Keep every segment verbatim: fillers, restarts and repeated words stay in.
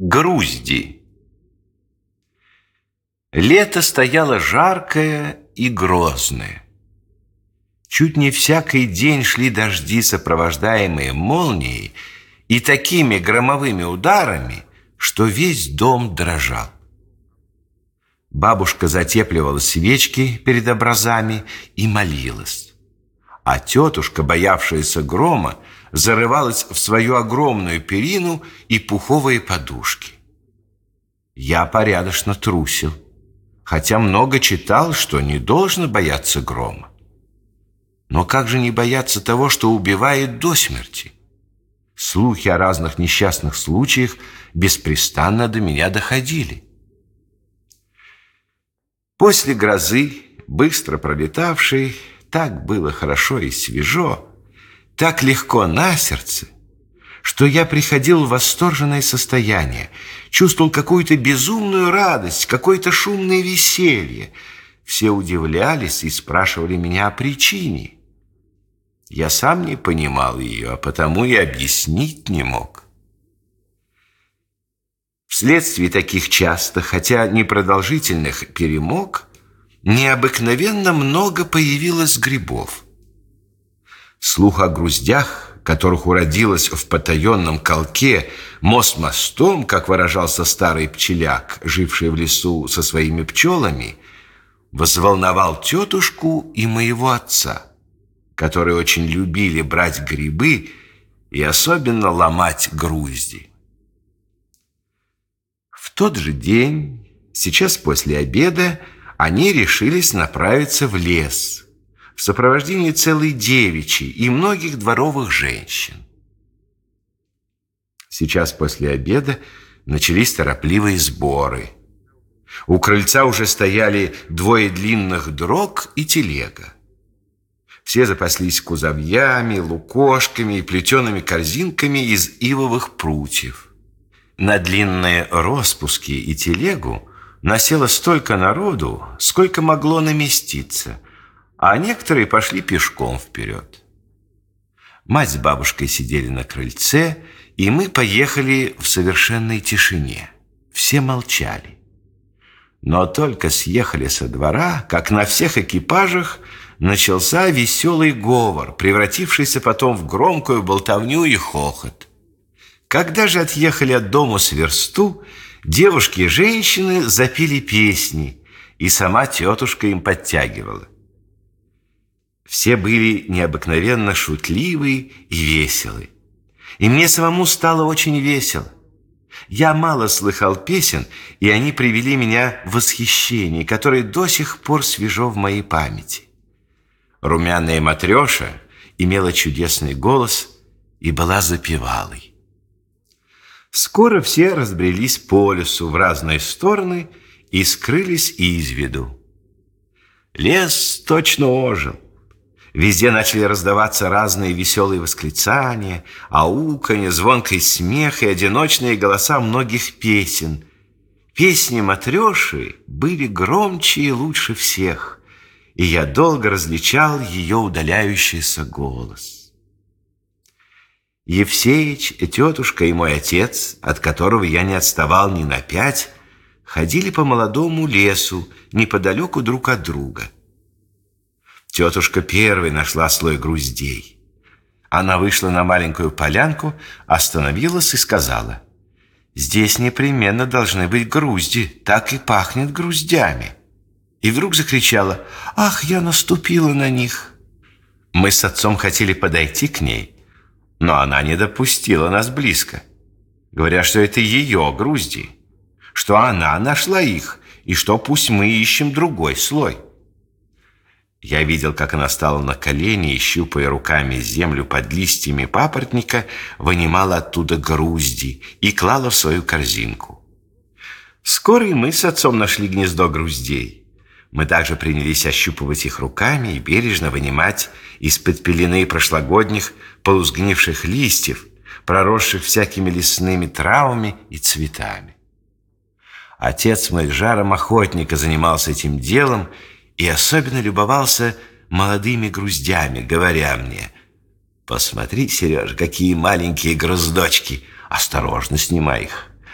Грузди. Лето стояло жаркое и грозное. Чуть не всякий день шли дожди, сопровождаемые молнией и такими громовыми ударами, что весь дом дрожал. Бабушка затепливала свечки перед образами и молилась, а тетушка, боявшаяся грома, зарывалась в свою огромную перину и пуховые подушки. Я порядочно трусил, хотя много читал, что не должно бояться грома. Но как же не бояться того, что убивает до смерти? Слухи о разных несчастных случаях беспрестанно до меня доходили. После грозы, быстро пролетавшей, так было хорошо и свежо, так легко на сердце, что я приходил в восторженное состояние, чувствовал какую-то безумную радость, какое-то шумное веселье. Все удивлялись и спрашивали меня о причине. Я сам не понимал ее, а потому и объяснить не мог. Вследствие таких частых, хотя непродолжительных перемог, необыкновенно много появилось грибов. Слух о груздях, которых уродилось в потаенном колке мост мостом, как выражался старый пчеляк, живший в лесу со своими пчелами, взволновал тетушку и моего отца, которые очень любили брать грибы и особенно ломать грузди. В тот же день, сейчас после обеда, они решились направиться в лес в сопровождении целой девичьей и многих дворовых женщин. Сейчас после обеда начались торопливые сборы. У крыльца уже стояли двое длинных дрог и телега. Все запаслись кузовьями, лукошками и плетеными корзинками из ивовых прутьев. На длинные распуски и телегу насело столько народу, сколько могло наместиться, а некоторые пошли пешком вперед. Мать с бабушкой сидели на крыльце, и мы поехали в совершенной тишине. Все молчали. Но только съехали со двора, как на всех экипажах начался веселый говор, превратившийся потом в громкую болтовню и хохот. Когда же отъехали от дому с версту, девушки и женщины запели песни, и сама тетушка им подтягивала. Все были необыкновенно шутливы и веселы. И мне самому стало очень весело. Я мало слыхал песен, и они привели меня в восхищение, которое до сих пор свежо в моей памяти. Румяная Матреша имела чудесный голос и была запевалой. Скоро все разбрелись по лесу в разные стороны и скрылись из виду. Лес точно ожил. Везде начали раздаваться разные веселые восклицания, ауканье, звонкий смех и одиночные голоса многих песен. Песни Матреши были громче и лучше всех, и я долго различал ее удаляющийся голос. Евсеич, тетушка и мой отец, от которого я не отставал ни на пять, ходили по молодому лесу неподалеку друг от друга. Тетушка первой нашла слой груздей. Она вышла на маленькую полянку, остановилась и сказала: «Здесь непременно должны быть грузди, так и пахнет груздями». И вдруг закричала: «Ах, я наступила на них!» Мы с отцом хотели подойти к ней, но она не допустила нас близко, говоря, что это ее грузди, что она нашла их, и что пусть мы ищем другой слой. Я видел, как она стала на колени и, щупая руками землю под листьями папоротника, вынимала оттуда грузди и клала в свою корзинку. Вскоре мы с отцом нашли гнездо груздей. Мы также принялись ощупывать их руками и бережно вынимать из-под пелены прошлогодних полусгнивших листьев, проросших всякими лесными травами и цветами. Отец мой жаром охотника занимался этим делом и особенно любовался молодыми груздями, говоря мне: «Посмотри, Сережа, какие маленькие груздочки! Осторожно снимай их,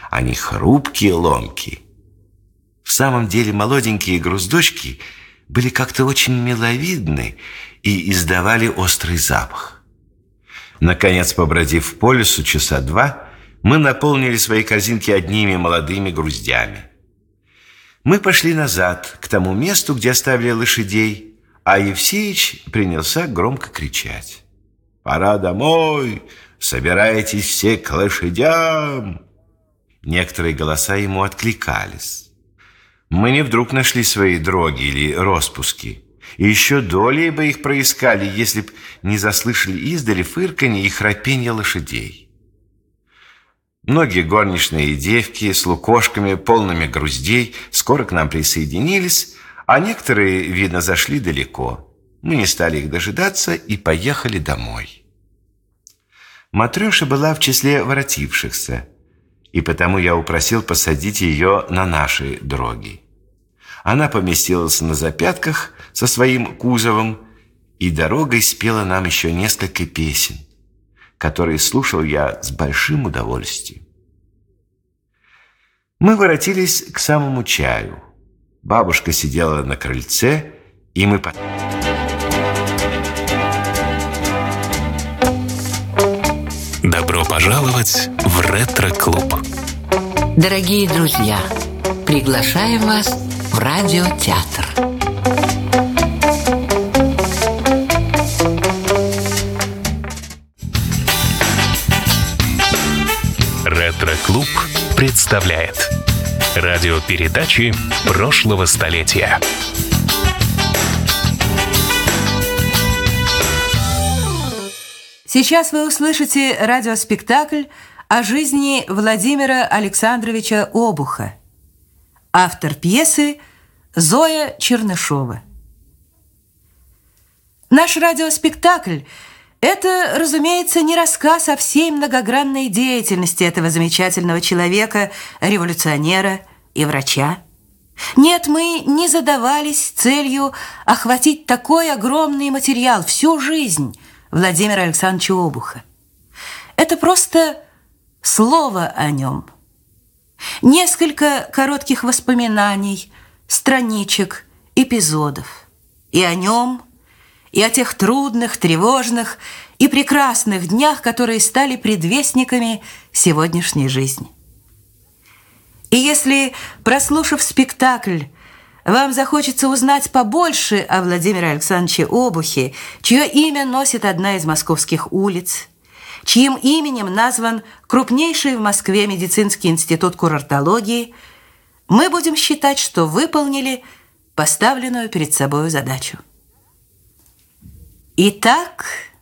Они хрупкие, ломкие. В самом деле молоденькие груздочки были как-то очень миловидны и издавали острый запах. Наконец, побродив по лесу часа два, мы наполнили свои корзинки одними молодыми груздями. Мы пошли назад, к тому месту, где оставили лошадей, а Евсеич принялся громко кричать: «Пора домой! Собирайтесь все к лошадям!» Некоторые голоса ему откликались. Мы не вдруг нашли свои дроги или роспуски, и еще долей бы их проискали, если б не заслышали издали фырканье и храпенье лошадей. Многие горничные девки с лукошками, полными груздей, скоро к нам присоединились, а некоторые, видно, зашли далеко. Мы не стали их дожидаться и поехали домой. Матрёша была в числе воротившихся, и потому я упросил посадить ее на наши дроги. Она поместилась на запятках со своим кузовом и дорогой спела нам еще несколько песен, которые слушал я с большим удовольствием. Мы воротились к самому чаю. Бабушка сидела на крыльце, и мы... Добро пожаловать в ретро-клуб. Дорогие друзья, приглашаем вас в радиотеатр. Ретро-клуб представляет радиопередачи прошлого столетия. Сейчас вы услышите радиоспектакль о жизни Владимира Александровича Обуха. Автор пьесы Зоя Чернышова. Наш радиоспектакль – это, разумеется, не рассказ о всей многогранной деятельности этого замечательного человека, революционера и врача. Нет, мы не задавались целью охватить такой огромный материал, всю жизнь Владимира Александровича Обуха. Это просто слово о нем. Несколько коротких воспоминаний, страничек, эпизодов. И о нем, и о тех трудных, тревожных и прекрасных днях, которые стали предвестниками сегодняшней жизни. И если, прослушав спектакль, вам захочется узнать побольше о Владимире Александровиче Обухе, чье имя носит одна из московских улиц, чьим именем назван крупнейший в Москве медицинский институт курортологии, мы будем считать, что выполнили поставленную перед собой задачу. Итак,